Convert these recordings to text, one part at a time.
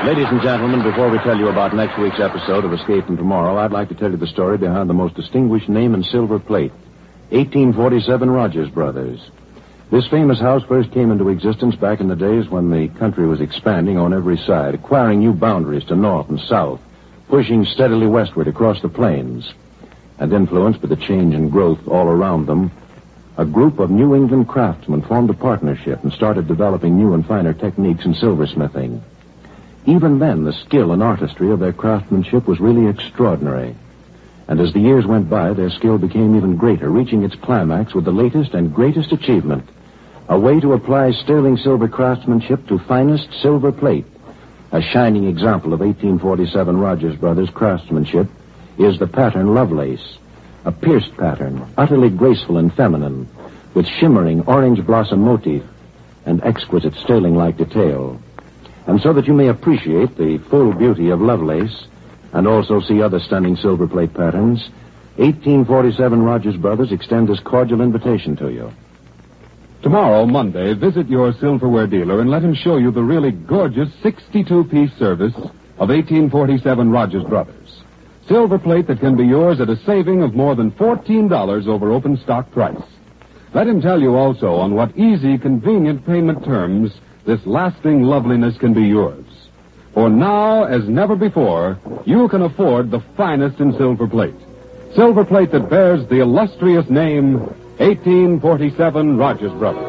Ladies and gentlemen, before we tell you about next week's episode of Escape from Tomorrow, I'd like to tell you the story behind the most distinguished name in silver plate, 1847 Rogers Brothers. This famous house first came into existence back in the days when the country was expanding on every side, acquiring new boundaries to north and south, pushing steadily westward across the plains. And influenced by the change and growth all around them, a group of New England craftsmen formed a partnership and started developing new and finer techniques in silversmithing. Even then, the skill and artistry of their craftsmanship was really extraordinary. And as the years went by, their skill became even greater, reaching its climax with the latest and greatest achievement, a way to apply sterling silver craftsmanship to finest silver plate. A shining example of 1847 Rogers Brothers craftsmanship is the pattern Lovelace, a pierced pattern, utterly graceful and feminine, with shimmering orange blossom motif and exquisite sterling-like detail. And so that you may appreciate the full beauty of Lovelace and also see other stunning silver plate patterns, 1847 Rogers Brothers extend this cordial invitation to you. Tomorrow, Monday, visit your silverware dealer and let him show you the really gorgeous 62-piece service of 1847 Rogers Brothers. Silver plate that can be yours at a saving of more than $14 over open stock price. Let him tell you also on what easy, convenient payment terms this lasting loveliness can be yours. For now, as never before, you can afford the finest in silver plate. Silver plate that bears the illustrious name 1847 Rogers Brothers.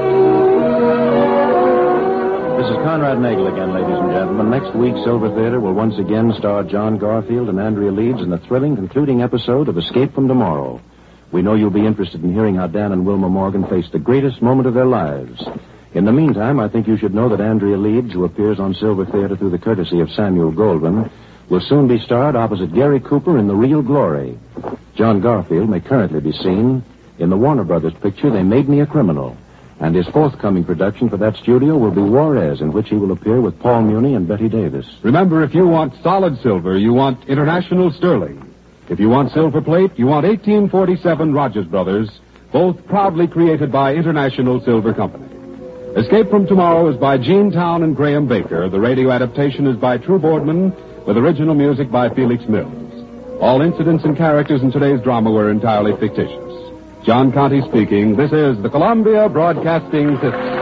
This is Conrad Nagel again, ladies and gentlemen. Next week, Silver Theater will once again star John Garfield and Andrea Leeds in the thrilling concluding episode of Escape from Tomorrow. We know you'll be interested in hearing how Dan and Wilma Morgan faced the greatest moment of their lives. In the meantime, I think you should know that Andrea Leeds, who appears on Silver Theater through the courtesy of Samuel Goldwyn, will soon be starred opposite Gary Cooper in The Real Glory. John Garfield may currently be seen in the Warner Brothers picture They Made Me a Criminal, and his forthcoming production for that studio will be Juarez, in which he will appear with Paul Muni and Betty Davis. Remember, if you want solid silver, you want International Sterling. If you want silver plate, you want 1847 Rogers Brothers, both proudly created by International Silver Company. Escape from Tomorrow is by Gene Town and Graham Baker. The radio adaptation is by True Boardman, with original music by Felix Mills. All incidents and characters in today's drama were entirely fictitious. John Conte speaking. This is the Columbia Broadcasting System.